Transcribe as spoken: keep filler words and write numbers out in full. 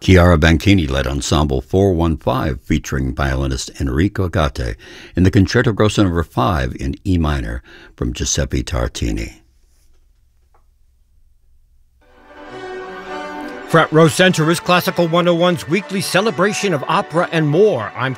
Chiara Banchini led Ensemble four one five, featuring violinist Enrico Gatte, in the Concerto Grosso number five in E minor from Giuseppe Tartini. Front Row Center is Classical one oh one's weekly celebration of opera and more. I'm